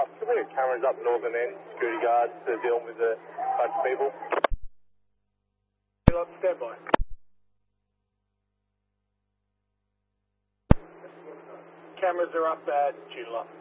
up. Can we get cameras up northern end, security guards dealing with a bunch of people? Stand by. Cameras are up at Joondalup.